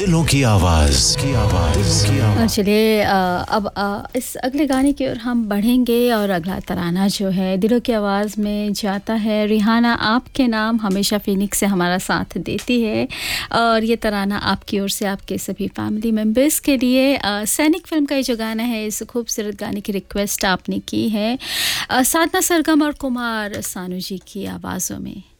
दिलों की आवाज और चलिए अब इस अगले गाने की ओर हम बढ़ेंगे और अगला तराना जो है दिलों की आवाज़ में जाता है। रिहाना आपके नाम हमेशा फिनिक्स से हमारा साथ देती है और ये तराना आपकी ओर से आपके सभी फैमिली मेम्बर्स के लिए सैनिक फिल्म का ये जो गाना है इस खूबसूरत गाने की रिक्वेस्ट आपने की है साधना सरगम और कुमार सानू जी की आवाज़ों में।